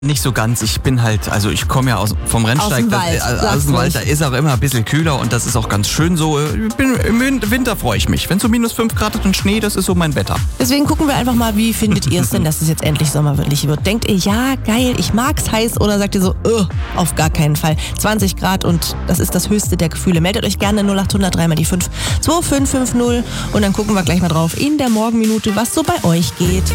Nicht so ganz. Ich komme ja vom Rennsteig. Aus dem Wald, da ist auch immer ein bisschen kühler und das ist auch ganz schön so. Im Winter freue ich mich. Wenn so minus 5 Grad hat und Schnee, das ist so mein Wetter. Deswegen gucken wir einfach mal, wie findet ihr es denn, dass es jetzt endlich sommerlich wird? Denkt ihr, ja, geil, ich mag's heiß, oder sagt ihr so, auf gar keinen Fall. 20 Grad und das ist das höchste der Gefühle. Meldet euch gerne 0800 3 mal die 5 2550 und dann gucken wir gleich mal drauf in der Morgenminute, was so bei euch geht.